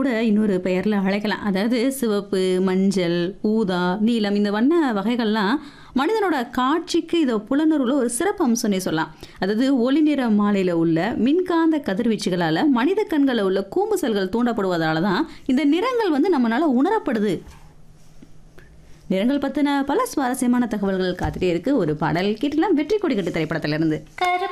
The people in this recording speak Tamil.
கூட இன்னொரு பெயர்ல அழைக்கலாம். அதாவது சிவப்பு, மஞ்சள், ஊதா, நீலம் இந்த வண்ண வகைகள்லாம் மனிதனோட காட்சிக்கு இத புலனுணர்வுல ஒரு சிறப்பு அம்சம்னே சொல்லலாம். அதாவது ஒளி நிற மாலையில உள்ள மின்காந்த கதிர்வீச்சுகளால மனித கண்கள்ல உள்ள கூம்பு செல்கள் தூண்டப்படுவதால தான் இந்த நிறங்கள் நம்மனால உணரப்படுது. நிறங்கள் பத்தின பல சுவாரஸ்யமான தகவல்கள் காத்துட்டே இருக்கு. ஒரு பாடல் கேட்டலாம். வெற்றி கொடி கட்டு திரைப்படத்திலிருந்து.